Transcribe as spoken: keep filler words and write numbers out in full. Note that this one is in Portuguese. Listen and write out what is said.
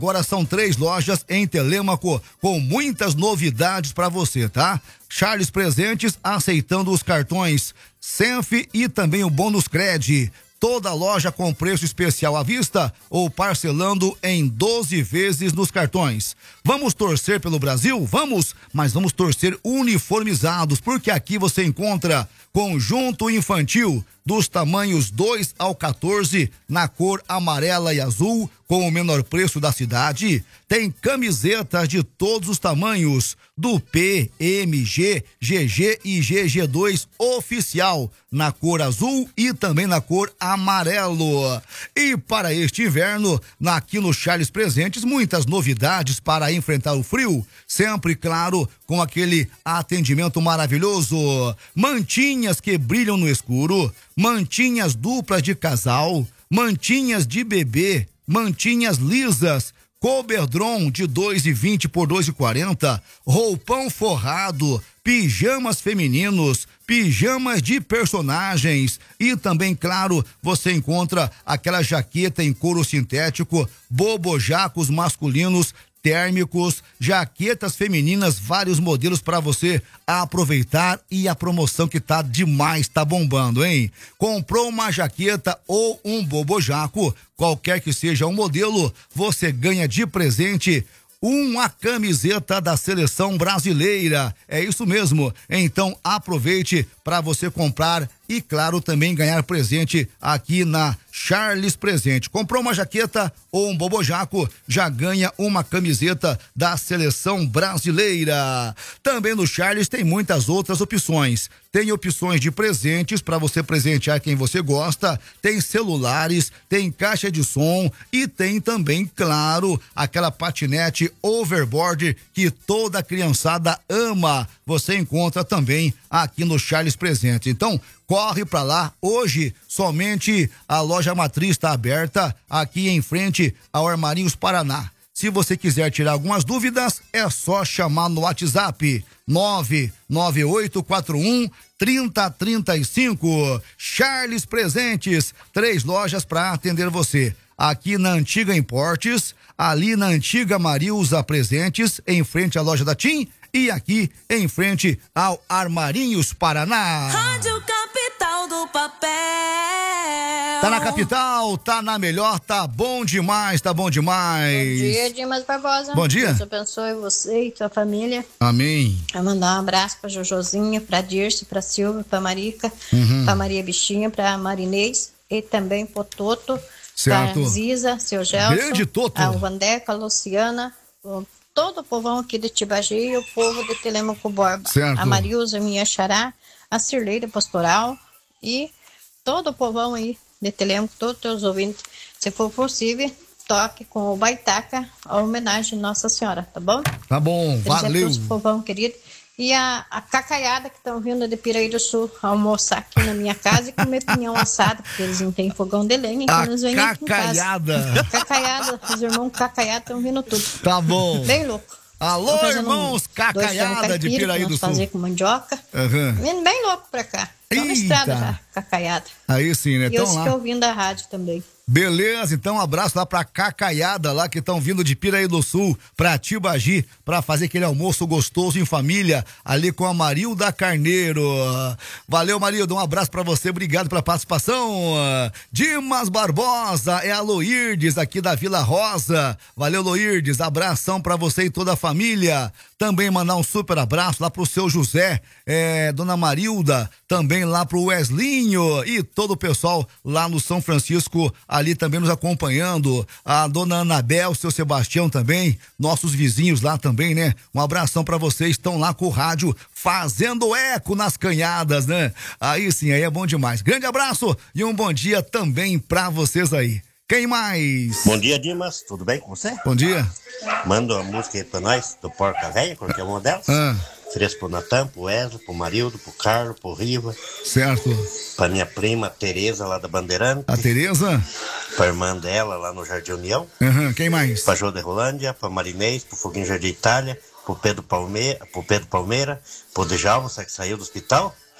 Agora são três lojas em Telêmaco com muitas novidades para você, tá? Charles Presentes aceitando os cartões Senf e também o Bônus Cred. Toda loja com preço especial à vista ou parcelando em doze vezes nos cartões. Vamos torcer pelo Brasil? Vamos, mas vamos torcer uniformizados, porque aqui você encontra conjunto infantil dos tamanhos dois ao quatorze na cor amarela e azul com o menor preço da cidade. Tem camisetas de todos os tamanhos do P, M, G, G G e G G dois oficial na cor azul e também na cor amarelo. E para este inverno, aqui no Charles Presentes, muitas novidades para enfrentar o frio, sempre claro com aquele atendimento maravilhoso. Mantinhas que brilham no escuro, mantinhas duplas de casal, mantinhas de bebê, mantinhas lisas, Coberdron de dois e vinte por dois e quarenta, roupão forrado, pijamas femininos, pijamas de personagens e também, claro, você encontra aquela jaqueta em couro sintético, bobojacos masculinos, térmicos, jaquetas femininas, vários modelos para você aproveitar e a promoção que tá demais, tá bombando, hein? Comprou uma jaqueta ou um bobojaco, qualquer que seja o modelo, você ganha de presente uma camiseta da seleção brasileira. É isso mesmo. Então aproveite para você comprar e, claro, também ganhar presente aqui na Charles Presente. Comprou uma jaqueta ou um bobojaco, já ganha uma camiseta da seleção brasileira. Também no Charles tem muitas outras opções. Tem opções de presentes para você presentear quem você gosta, tem celulares, tem caixa de som e tem também, claro, aquela patinete overboard que toda criançada ama. Você encontra também aqui no Charles Presente. Então, corre para lá. Hoje, somente a loja matriz está aberta aqui em frente ao Armarinhos Paraná. Se você quiser tirar algumas dúvidas, é só chamar no WhatsApp nove nove oito quatro um três zero três cinco. Charles Presentes, três lojas para atender você. Aqui na Antiga Importes, ali na Antiga Marilza Presentes, em frente à loja da TIM, e aqui em frente ao Armarinhos Paraná. Rádio Capital do Papel. Tá na capital, tá na melhor, tá bom demais, tá bom demais. Bom dia, Dimas Barbosa. Bom dia. Deus abençoe você e sua família. Amém. Vou mandar um abraço pra Jojozinha, pra Dirce, pra Silvia, pra Marica, Uhum. pra Maria Bichinha, pra Marinês e também pro Toto, Certo. pra Ziza, seu Gelson, Grande Toto. a Vandeca, a Luciana, o- todo o povão aqui de Tibagi e o povo de Telêmaco Borba. Certo. A Marilza, minha xará, a Cirleira Pastoral e todo o povão aí de Telêmaco, todos os teus ouvintes. Se for possível, toque com o Baitaca a homenagem à Nossa Senhora, tá bom? Tá bom, Desejo valeu. a todos, povão querido. E a, a cacaiada que estão vindo de Piraí do Sul almoçar aqui na minha casa e comer pinhão assado, porque eles não têm fogão de lenha, então A eles vêm aqui em casa. cacaiada. Cacaiada, os irmãos cacaiada estão vindo tudo. Tá bom. Bem louco. Alô, Tão fazendo irmãos, um- dois cacaiada frango de caipira, Piraí que do nós Sul. fazer com mandioca. Uhum. Vindo bem louco pra cá. Estão na Eita. estrada já, cacaiada. Aí sim, né? E eu Então que lá. ouvindo a rádio também. Beleza, então um abraço lá pra cacaiada lá que estão vindo de Piraí do Sul pra Tibagi pra fazer aquele almoço gostoso em família ali com a Marilda Carneiro. Valeu, Marilda, um abraço pra você, obrigado pela participação. Dimas Barbosa, é a Loirdes aqui da Vila Rosa. Valeu, Loirdes, abração pra você e toda a família. Também mandar um super abraço lá pro seu José, é, dona Marilda, também lá pro Weslinho e todo o pessoal lá no São Francisco, ali também nos acompanhando, a dona Anabel, seu Sebastião também, nossos vizinhos lá também, né? Um abração pra vocês, estão lá com o rádio fazendo eco nas canhadas, né? Aí sim, aí é bom demais. Grande abraço e um bom dia também pra vocês aí. Quem mais? Bom dia, Dimas. Tudo bem com você? Bom dia. Manda uma música aí pra nós, do Porca Véia, qualquer uma delas. Ah. Ofereço pro Natan, pro Wesley, pro Marildo, pro Carlos, pro Riva. Certo. Pra minha prima Tereza, lá da Bandeirante. A Tereza? Pra irmã dela, lá no Jardim União. Uhum. Quem mais? Pra Jô de Rolândia, pra Marinês, pro Foguinho Jardim Itália, pro Pedro Palmeira, pro Pedro Palmeira, pro Djalma, que saiu do hospital.